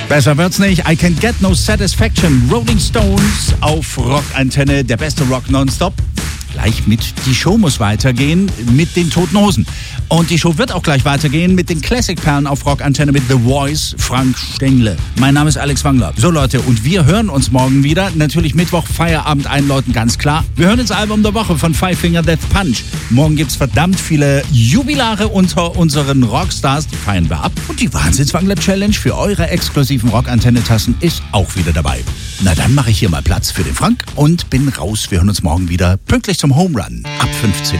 Besser wird's nicht. I Can't Get No Satisfaction. Rolling Stones auf Rockantenne. Der beste Rock nonstop. Gleich mit Die Show muss weitergehen mit den Toten Hosen. Und die Show wird auch gleich weitergehen mit den Classic-Perlen auf Rockantenne mit The Voice, Frank Stengle. Mein Name ist Alex Wangler. So Leute, und wir hören uns morgen wieder. Natürlich Mittwoch, Feierabend einläuten, ganz klar. Wir hören ins Album der Woche von Five Finger Death Punch. Morgen gibt's verdammt viele Jubilare unter unseren Rockstars. Die feiern wir ab. Und die Wahnsinns-Wangler-Challenge für eure exklusiven Rockantenne-Tassen ist auch wieder dabei. Na dann mache ich hier mal Platz für den Frank und bin raus. Wir hören uns morgen wieder pünktlich zum Home Run ab 15